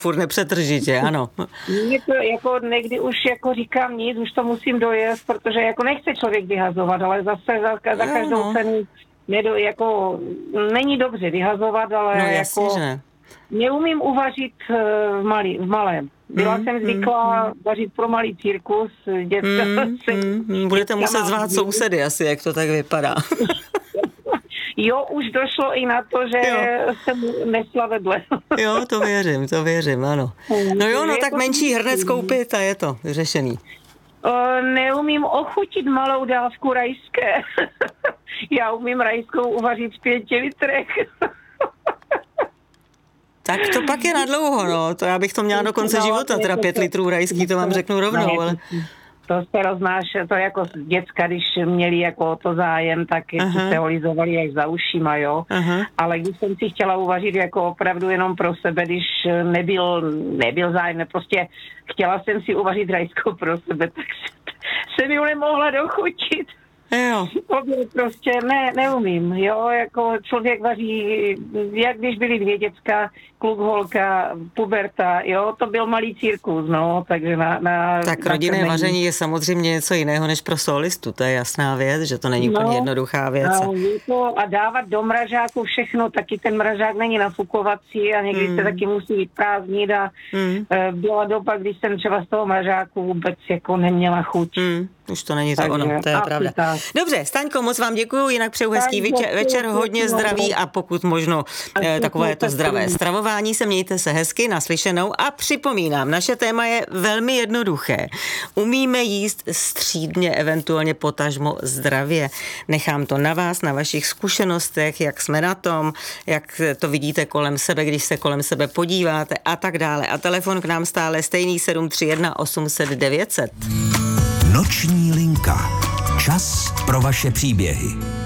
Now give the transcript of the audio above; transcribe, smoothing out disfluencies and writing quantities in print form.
furt nepřetržitě, ano. Mě to jako někdy už jako říkám nic, už to musím dojést, protože jako nechce člověk vyhazovat, ale zase za každou cenu jako není dobře vyhazovat, ale no, jasně, jako že. neumím uvařit v malém. Byla jsem zvyklá vařit pro malý cirkus. Budete muset zvát sousedy asi, jak to tak vypadá. Jo, už došlo i na to, že jsem nesla vedle. Jo, to věřím, ano. No jo, no tak menší hrnec koupit a je to vyřešený. Neumím ochutit malou dávku rajské. Já umím rajskou uvařit v 5 litrech. Tak to pak je nadlouho, no. To já bych to měla do konce života, teda 5 litrů rajský, to vám řeknu rovnou, ale... To se roznáš, to jako děcka, když měli jako to zájem, tak se holizovali až za ušima, jo. Ale když jsem si chtěla uvařit jako opravdu jenom pro sebe, když nebyl zájem, prostě chtěla jsem si uvařit rajskou pro sebe, tak jsem ji nemohla dochutit. Jo. Prostě neumím, jo, jako člověk vaří, jak když byly 2 děcka, kluk, holka, puberta, jo, to byl malý cirkus, no, takže tak rodinné vaření je samozřejmě něco jiného než pro solistu, to je jasná věc, že to není úplně jednoduchá věc. A dávat do mražáku všechno, taky ten mražák není nafukovací a někdy se taky musí vyprázdnit a byla doba, když jsem třeba z toho mražáku vůbec jako neměla chuť. Už to není to ono, to je pravda. Dobře, Staňko, moc vám děkuju, jinak přeju hezký večer, hodně zdraví a pokud možno takové to zdravé stravování. Mějte se hezky, naslyšenou a připomínám, naše téma je velmi jednoduché. Umíme jíst střídmě, eventuálně potažmo zdravě. Nechám to na vás, na vašich zkušenostech, jak jsme na tom, jak to vidíte kolem sebe, když se kolem sebe podíváte a tak dále. A telefon k nám stále stejný 731 800 900. Noční linka. Čas pro vaše příběhy.